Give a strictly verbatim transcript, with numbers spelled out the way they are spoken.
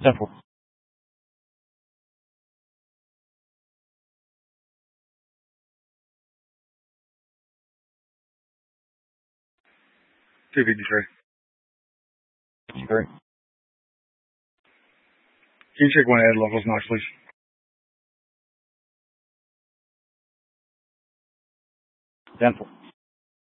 ten four. two fifty-three. Great. Can you check one add locals Knox, please? ten four.